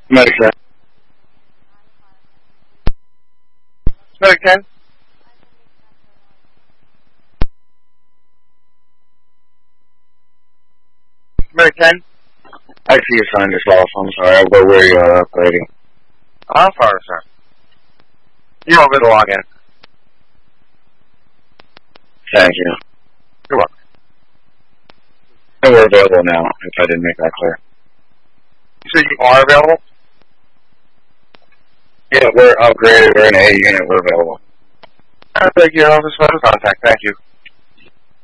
Medic 10. Medic 10. Medic 10. I see your sign yourself. I'm sorry. I'll go where you are upgrading. How far, sir? You're over the login. Thank you. You're welcome. And we're available now, if I didn't make that clear. You said you are available? Yeah, we're upgraded. We're in A unit. We're available. Thank you. Office phone contact. Thank you.